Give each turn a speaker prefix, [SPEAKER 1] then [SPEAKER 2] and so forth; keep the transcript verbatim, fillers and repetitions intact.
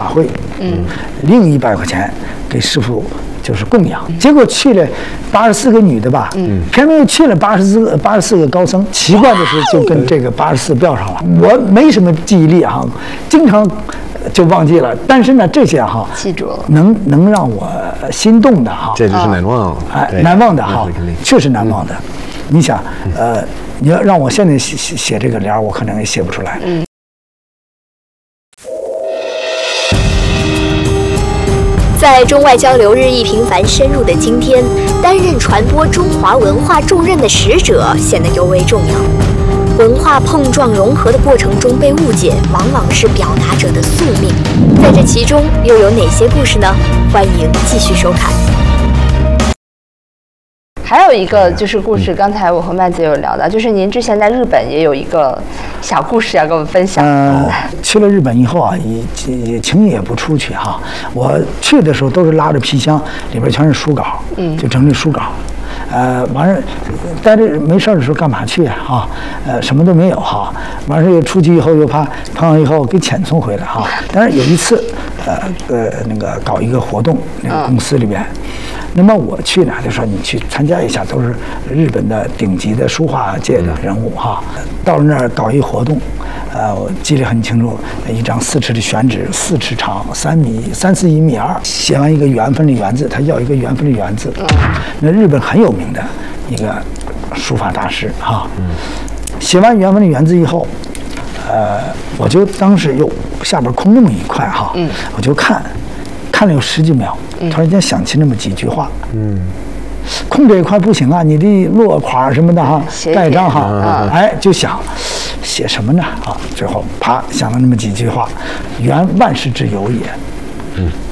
[SPEAKER 1] 会，嗯，另一百块钱给师傅就是供养。结果去了八十四个女的吧，嗯，偏偏又去了八十四个八十四个高僧。奇怪的是，就跟这个八十四标上了。我没什么记忆力哈，经常就忘记了。但是呢，这些哈
[SPEAKER 2] 记住了，
[SPEAKER 1] 能能让我心动的哈，
[SPEAKER 3] 这就是难忘，
[SPEAKER 1] 哎，难忘的哈，确实难忘的。你想，呃，你要让我现在写写写这个联儿，我可能也写不出来。嗯。
[SPEAKER 4] 在中外交流日益频繁深入的今天，担任传播中华文化重任的使者显得尤为重要。文化碰撞融合的过程中被误解，往往是表达者的宿命。在这其中又有哪些故事呢？欢迎继续收看。
[SPEAKER 2] 还有一个就是故事，刚才我和麦子有聊到，就是您之前在日本也有一个小故事要跟我们分享。
[SPEAKER 1] 嗯、呃，去了日本以后啊，也也轻易也不出去哈。我去的时候都是拉着皮箱，里边全是书稿，嗯，就整理书稿。呃，完事待着没事的时候干嘛去啊？哈，呃，什么都没有哈。完事又出去以后又怕碰上以后给遣送回来哈。但是有一次，呃呃，那个搞一个活动，那个公司里边。嗯，那么我去呢，就说你去参加一下，都是日本的顶级的书画界的人物哈。到了那儿搞一活动，呃，我记得很清楚，一张四尺的宣纸，四尺长，三米三四一米二，写完一个缘分的缘字，他要一个缘分的缘字。那日本很有名的一个书法大师哈。写完缘分的缘字以后，呃，我就当时又下边空洞一块哈，我就看。看了有十几秒，突然间想起那么几句话。嗯，空这一块不行啊，你的落款什么的哈，盖章哈，啊、哎，就想写什么呢？啊，最后啪想了那么几句话：缘万事之由也。嗯。